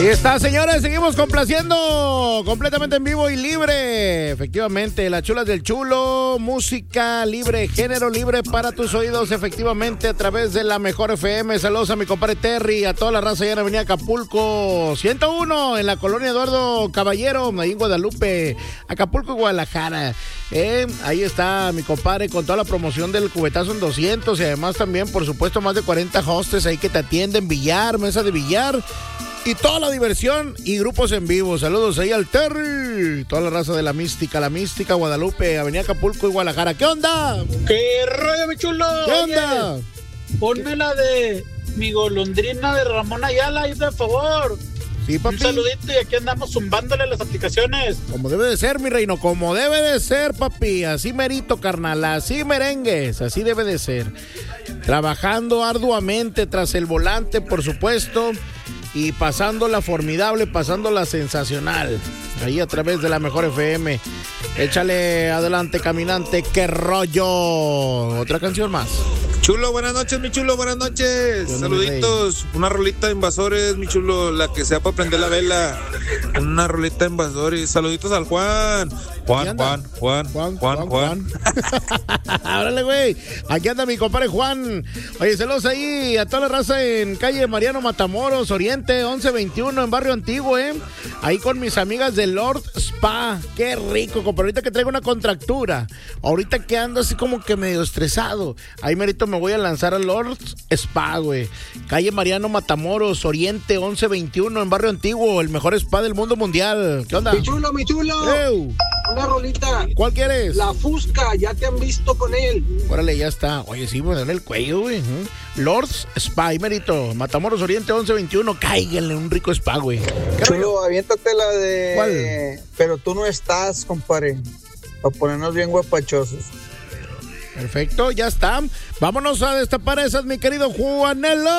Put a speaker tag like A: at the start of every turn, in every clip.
A: Ahí está, señores, seguimos complaciendo completamente en vivo y libre. Efectivamente, las chulas del chulo, música libre, género libre para tus oídos, efectivamente, a través de la Mejor FM. Saludos a mi compadre Terry, a toda la raza allá en Avenida Acapulco 101, en la colonia Eduardo Caballero, ahí en Guadalupe, Acapulco, Guadalajara. Ahí está mi compadre con toda la promoción del cubetazo en 200 y además también, por supuesto, más de 40 hostes ahí que te atienden, billar, mesa de billar y toda la diversión y grupos en vivo. Saludos ahí al Terry, toda la raza de la Mística, Guadalupe, Avenida Acapulco y Guadalajara. ¿Qué onda?
B: ¿Qué rollo, mi chulo?
A: ¿Qué onda?
B: Ponme la de mi golondrina de Ramón Ayala, ahí de favor.
A: Sí, papi.
B: Un saludito y aquí andamos zumbándole las aplicaciones.
A: Como debe de ser, mi reino, como debe de ser, papi. Así merito, carnal, así merengues, así debe de ser. Trabajando arduamente tras el volante, por supuesto, y pasándola formidable, pasándola sensacional. Ahí a través de la Mejor FM. Échale adelante, caminante, qué rollo. Otra canción más.
C: Chulo, buenas noches, mi chulo, buenas noches. Saluditos, una rolita de Invasores, mi chulo, la que sea para prender la vela. Una rolita de Invasores. Saluditos al Juan. Juan.
A: Órale, güey. Aquí anda mi compadre Juan. Oye, saludos ahí a toda la raza en calle Mariano Matamoros, Oriente, 1121, en Barrio Antiguo, Ahí con mis amigas de Lord Spa. Qué rico, compadre. Ahorita que traigo una contractura. Ahorita que ando así como que medio estresado. Ahí merito me voy a lanzar a Lord Spa, güey. Calle Mariano Matamoros, Oriente, 1121, en Barrio Antiguo. El mejor spa del mundo mundial. ¿Qué onda?
D: Mi chulo. Una rolita.
A: ¿Cuál quieres?
D: La Fusca, ya te han visto con él.
A: Órale, ya está. Oye, sí, me duele el cuello, güey. Lord's Spa, ahí merito. Matamoros Oriente 1121. Cáiganle un rico spa, güey.
D: Chulo, aviéntate la de...
A: ¿Cuál?
D: Pero tú no estás, compadre. Para ponernos bien guapachosos.
A: Perfecto, ya está. Vámonos a destapar esas, mi querido Juanelo.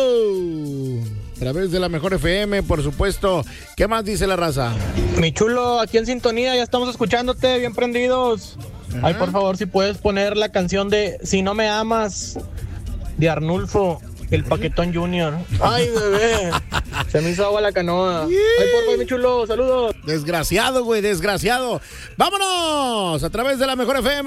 A: A través de la Mejor FM, por supuesto. ¿Qué más dice la raza?
E: Mi chulo, aquí en sintonía, ya estamos escuchándote, bien prendidos.
A: Ajá.
E: Ay, por favor, si puedes poner la canción de Si no me amas, de Arnulfo, el Paquetón Junior. Ay, bebé, se me hizo agua la canoa. Ay, por favor, mi chulo, saludos.
A: Desgraciado, güey, desgraciado. Vámonos a través de la Mejor FM.